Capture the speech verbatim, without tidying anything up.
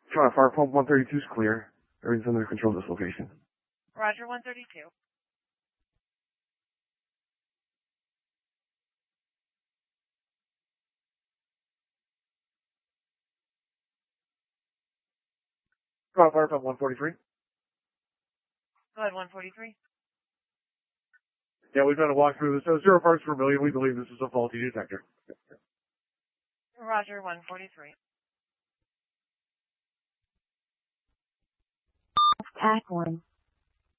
Trying to fire pump one thirty-two is clear. Everything's under control at this location. Roger, one thirty-two. Trying to fire pump one forty-three. Go ahead, one forty-three. Yeah, we've done a walkthrough. So zero parts per million. We believe this is a faulty detector. Roger, one forty-three. Tac one.